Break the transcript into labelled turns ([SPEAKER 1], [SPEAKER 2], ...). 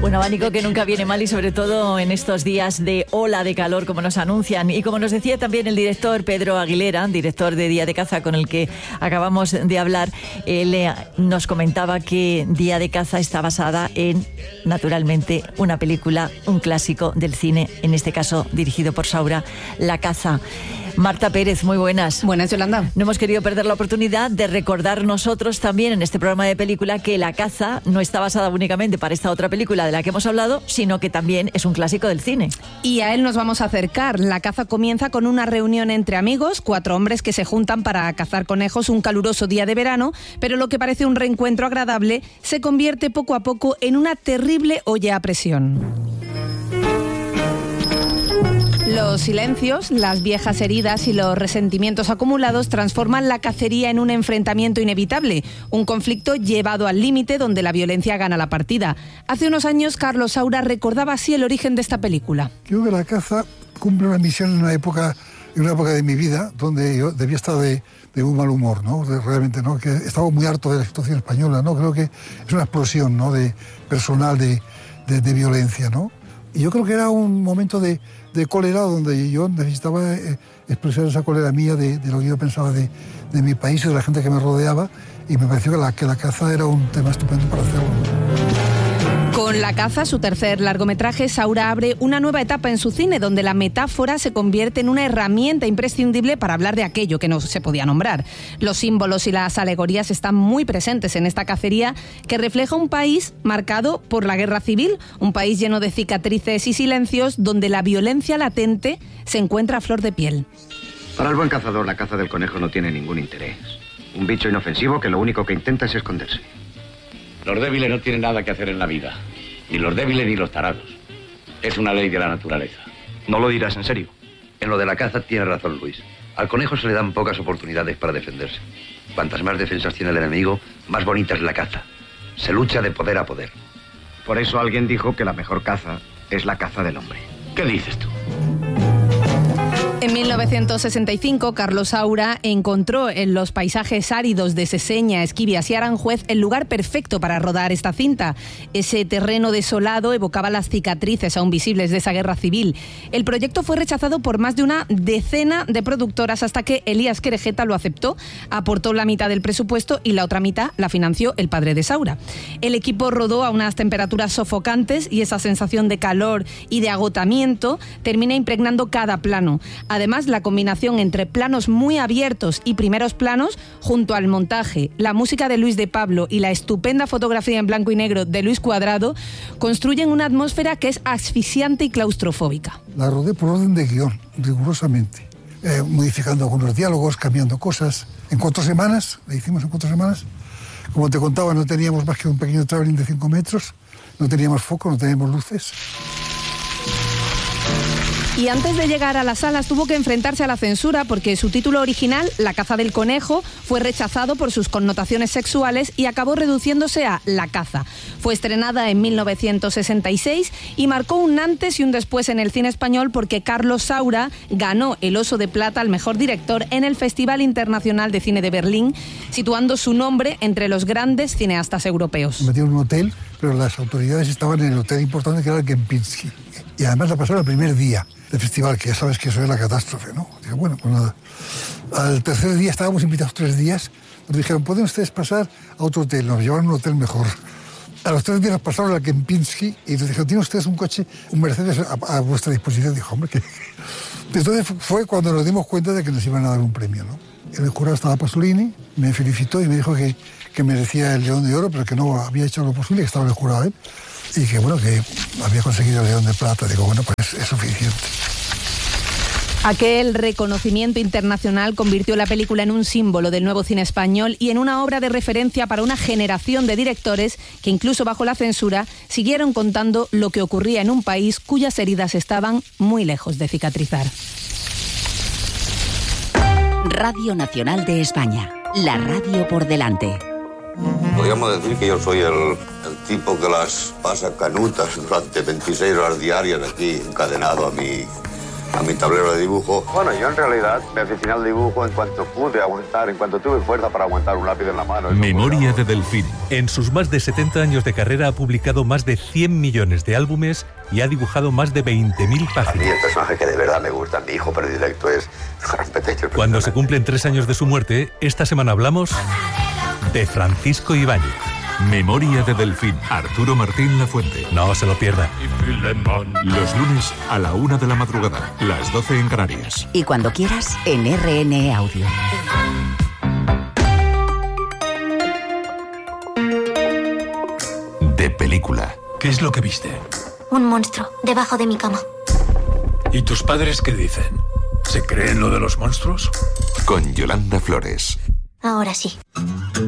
[SPEAKER 1] Un abanico que nunca viene mal y sobre todo en estos días de ola de calor como nos anuncian. Y como nos decía también el director Pedro Aguilera, director de Día de Caza con el que acabamos de hablar, él nos comentaba que Día de Caza está basada en, naturalmente, una película, un clásico del cine, en este caso dirigido por Saura, La Caza. Marta Pérez, muy buenas.
[SPEAKER 2] Buenas, Yolanda.
[SPEAKER 1] No hemos querido perder la oportunidad de recordar nosotros también en este programa de película que La Caza no está basada únicamente para esta otra película de la que hemos hablado, sino que también es un clásico del cine.
[SPEAKER 2] Y a él nos vamos a acercar. La Caza comienza con una reunión entre amigos, 4 hombres que se juntan para cazar conejos un caluroso día de verano, pero lo que parece un reencuentro agradable se convierte poco a poco en una terrible olla a presión. Los silencios, las viejas heridas y los resentimientos acumulados transforman la cacería en un enfrentamiento inevitable, un conflicto llevado al límite donde la violencia gana la partida. Hace unos años, Carlos Saura recordaba así el origen de esta película.
[SPEAKER 3] Creo que La Caza cumple una misión en una época de mi vida donde yo debía estar de un mal humor, ¿no? Realmente, ¿no? Que estaba muy harto de la situación española, ¿no? Creo que es una explosión, ¿no? Personal de violencia, ¿no? Y yo creo que era un momento de cólera donde yo necesitaba expresar esa cólera mía de lo que yo pensaba de mi país y de la gente que me rodeaba, y me pareció que la caza era un tema estupendo para hacerlo.
[SPEAKER 2] Con La Caza, su tercer largometraje, Saura abre una nueva etapa en su cine, donde la metáfora se convierte en una herramienta imprescindible para hablar de aquello que no se podía nombrar. Los símbolos y las alegorías están muy presentes en esta cacería que refleja un país marcado por la guerra civil, un país lleno de cicatrices y silencios, donde la violencia latente se encuentra a flor de piel.
[SPEAKER 4] Para el buen cazador, la caza del conejo no tiene ningún interés. Un bicho inofensivo que lo único que intenta es esconderse.
[SPEAKER 5] Los débiles no tienen nada que hacer en la vida. Ni los débiles ni los tarados. Es una ley de la naturaleza.
[SPEAKER 4] No lo dirás en serio.
[SPEAKER 6] En lo de la caza tiene razón Luis. Al conejo se le dan pocas oportunidades para defenderse. Cuantas más defensas tiene el enemigo, más bonita es la caza. Se lucha de poder a poder.
[SPEAKER 4] Por eso alguien dijo que la mejor caza es la caza del hombre.
[SPEAKER 5] ¿Qué dices tú?
[SPEAKER 2] En 1965, Carlos Saura encontró en los paisajes áridos de Seseña, Esquivias y Aranjuez el lugar perfecto para rodar esta cinta. Ese terreno desolado evocaba las cicatrices aún visibles de esa guerra civil. El proyecto fue rechazado por más de una decena de productoras hasta que Elías Querejeta lo aceptó, aportó la mitad del presupuesto y la otra mitad la financió el padre de Saura. El equipo rodó a unas temperaturas sofocantes y esa sensación de calor y de agotamiento termina impregnando cada plano. Además, la combinación entre planos muy abiertos y primeros planos, junto al montaje, la música de Luis de Pablo y la estupenda fotografía en blanco y negro de Luis Cuadrado, construyen una atmósfera que es asfixiante y claustrofóbica.
[SPEAKER 3] La rodé por orden de guión, rigurosamente, modificando algunos diálogos, cambiando cosas. En 4 semanas, la hicimos en 4 semanas. Como te contaba, no teníamos más que un pequeño traveling de 5 metros, no teníamos foco, no teníamos luces.
[SPEAKER 2] Y antes de llegar a las salas tuvo que enfrentarse a la censura porque su título original, La caza del conejo, fue rechazado por sus connotaciones sexuales y acabó reduciéndose a La caza. Fue estrenada en 1966 y marcó un antes y un después en el cine español porque Carlos Saura ganó el Oso de Plata al mejor director en el Festival Internacional de Cine de Berlín, situando su nombre entre los grandes cineastas europeos.
[SPEAKER 3] Me metí en un hotel, pero las autoridades estaban en el hotel importante que era el Kempinski. Y además la pasaron el primer día del festival, que ya sabes que eso es la catástrofe, ¿no? Dije, bueno, pues nada. Al tercer día, estábamos invitados 3 días, nos dijeron, ¿pueden ustedes pasar a otro hotel? Nos llevaron a un hotel mejor. A los 3 días nos pasaron al Kempinski y nos dijeron, ¿tienen ustedes un coche, un Mercedes a vuestra disposición? Dijo, hombre, ¿qué? Entonces fue cuando nos dimos cuenta de que nos iban a dar un premio, ¿no? El jurado estaba Pasolini, me felicitó y me dijo que merecía el León de Oro, pero que no había hecho lo posible, que estaba en el jurado él. Y que bueno, que había conseguido el León de Plata. Digo, bueno, pues es suficiente.
[SPEAKER 2] Aquel reconocimiento internacional convirtió la película en un símbolo del nuevo cine español y en una obra de referencia para una generación de directores que incluso bajo la censura siguieron contando lo que ocurría en un país cuyas heridas estaban muy lejos de cicatrizar.
[SPEAKER 7] Radio Nacional de España, la radio por delante.
[SPEAKER 8] Podríamos decir que yo soy el tipo que las pasa canutas durante 26 horas diarias aquí, encadenado a a mi tablero de dibujo.
[SPEAKER 9] Bueno, yo en realidad me aficioné al dibujo en cuanto pude aguantar, en cuanto tuve fuerza para aguantar un lápiz en la mano.
[SPEAKER 10] Memoria de Delfín. En sus más de 70 años de carrera ha publicado más de 100 millones de álbumes y ha dibujado más de 20.000 páginas.
[SPEAKER 9] A mí el personaje que de verdad me gusta, mi hijo predilecto, es Petecho.
[SPEAKER 10] Cuando se cumplen 3 años de su muerte, esta semana hablamos de Francisco Ibáñez. Memoria de Delfín. Arturo Martín Lafuente. No se lo pierda. Los lunes a la 1 de la madrugada, las 12 en Canarias.
[SPEAKER 7] Y cuando quieras, en RN Audio.
[SPEAKER 10] De película.
[SPEAKER 11] ¿Qué es lo que viste?
[SPEAKER 12] Un monstruo debajo de mi cama.
[SPEAKER 11] ¿Y tus padres qué dicen? ¿Se creen lo de los monstruos?
[SPEAKER 10] Con Yolanda Flores.
[SPEAKER 12] Ahora sí.